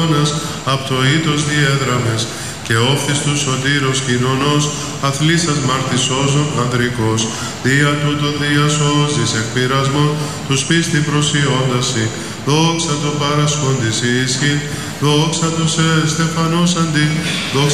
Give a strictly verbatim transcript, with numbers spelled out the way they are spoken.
απ' το ήτος διέδραμες, και όφθης του σωτήρος κοινωνός, αθλήσας μαρτυσόζων ανδρικός, δια τούτο διασώζεις εκ πειρασμών, τους πίστη προσιόντασι, δόξα το παρασχόντις ίσχυ, δόξα το σε στεφανός αντί, δόξα